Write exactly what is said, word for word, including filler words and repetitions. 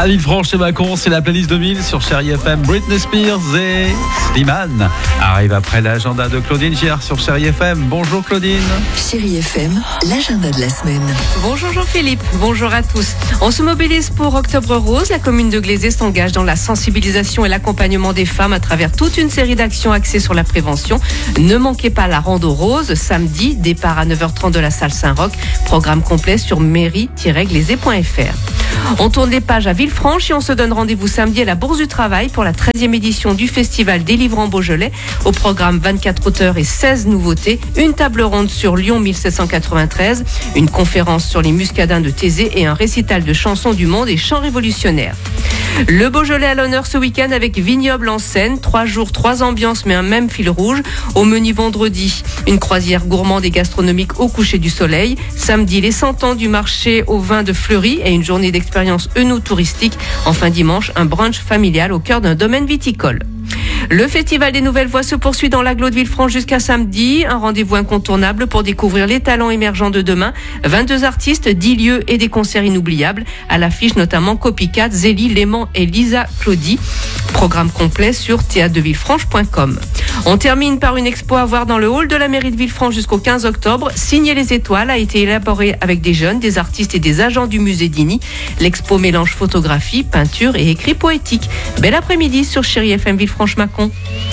À Villefranche, c'est Macon, c'est la playlist deux mille sur Chérie F M. Britney Spears et Slimane arrive après l'agenda de Claudine Giard sur Chérie F M. Bonjour Claudine. Chérie F M, l'agenda de la semaine. Bonjour Jean-Philippe, bonjour à tous. On se mobilise pour Octobre Rose. La commune de Glazé s'engage dans la sensibilisation et l'accompagnement des femmes à travers toute une série d'actions axées sur la prévention. Ne manquez pas la Rando Rose, samedi, départ à neuf heures trente de la salle Saint-Roch. Programme complet sur mairie tiret glazé point f r. On tourne les pages à Villefranche et on se donne rendez-vous samedi à la Bourse du Travail pour la treizième édition du festival Délivrant Beaujolais. Au programme vingt-quatre auteurs et seize nouveautés, une table ronde sur Lyon mille sept cent quatre-vingt-treize, une conférence sur les muscadins de Thésée et un récital de chansons du monde et chants révolutionnaires. Le Beaujolais à l'honneur ce week-end avec Vignoble en scène, trois jours, trois ambiances mais un même fil rouge. Au menu vendredi, une croisière gourmande et gastronomique au coucher du soleil. Samedi, les cent ans du marché au vin de Fleury et une journée d'expérience œno-touristique. Enfin dimanche, un brunch familial au cœur d'un domaine viticole. Le Festival des Nouvelles Voix se poursuit dans l'agglo de Villefranche jusqu'à samedi. Un rendez-vous incontournable pour découvrir les talents émergents de demain. vingt-deux artistes, dix lieux et des concerts inoubliables. À l'affiche notamment Copycat, Zélie, Léman et Lisa Claudie. Programme complet sur théâtre de villefranche point com. On termine par une expo à voir dans le hall de la mairie de Villefranche jusqu'au quinze octobre. Signer les étoiles a été élaboré avec des jeunes, des artistes et des agents du musée d'Igny. L'expo mélange photographie, peinture et écrit poétique. Bel après-midi sur Chérie F M Villefranche-Macon.